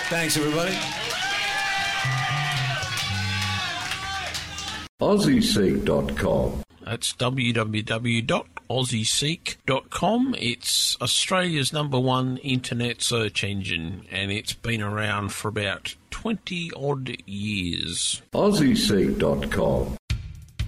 Thanks, everybody. AussieSeek.com. That's www.aussieseek.com. It's Australia's #1 internet search engine, and it's been around for about 20-odd years. AussieSeek.com.